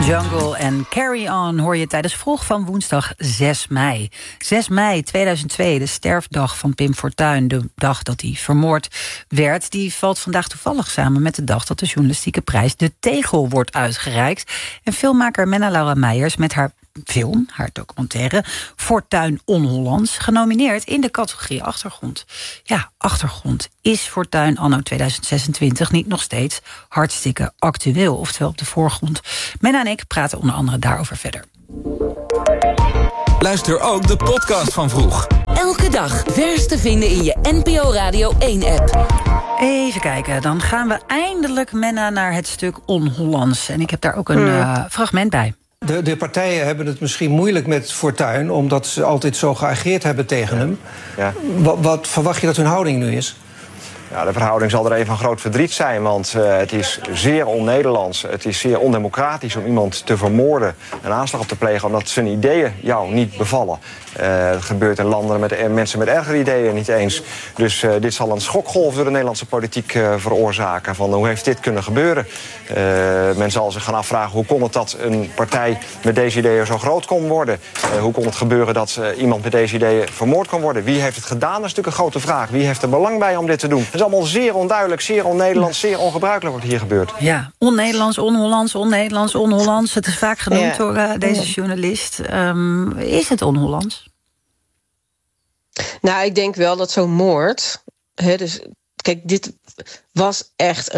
Jungle en Carry On hoor je tijdens Vroeg van woensdag 6 mei. 6 mei 2002, de sterfdag van Pim Fortuyn. De dag dat hij vermoord werd. Die valt vandaag toevallig samen met de dag dat de journalistieke prijs De Tegel wordt uitgereikt. En filmmaker Menna Laura Meijers met haar film, haar documentaire Fortuyn On-Hollands, genomineerd in de categorie achtergrond. Ja, achtergrond. Is Fortuyn anno 2026 niet nog steeds hartstikke actueel, oftewel op de voorgrond? Menna en ik praten onder andere daarover verder. Luister ook de podcast van Vroeg. Elke dag vers te vinden in je NPO Radio 1-app. Even kijken, dan gaan we eindelijk, Menna, naar het stuk On-Hollands. En ik heb daar ook een fragment bij. De partijen hebben het misschien moeilijk met Fortuyn, omdat ze altijd zo geageerd hebben tegen hem. Ja. Wat verwacht je dat hun houding nu is? Ja, de verhouding zal er een van groot verdriet zijn, want het is zeer on-Nederlands. Het is zeer ondemocratisch om iemand te vermoorden, een aanslag op te plegen, omdat zijn ideeën jou niet bevallen. Het gebeurt in landen met mensen met ergere ideeën niet eens. Dus dit zal een schokgolf door de Nederlandse politiek veroorzaken. Van hoe heeft dit kunnen gebeuren? Men zal zich gaan afvragen hoe kon het dat een partij met deze ideeën zo groot kon worden? Hoe kon het gebeuren dat iemand met deze ideeën vermoord kon worden? Wie heeft het gedaan? Dat is natuurlijk een grote vraag. Wie heeft er belang bij om dit te doen? Het is allemaal zeer onduidelijk, zeer on-Nederlands, zeer ongebruikelijk wat hier gebeurt. Ja, on-Nederlands, on-Hollands, on-Nederlands, on-Hollands. Het is vaak genoemd door deze journalist. Is het on-Hollands? Nou, ik denk wel dat zo'n moord... dus, kijk, dit was echt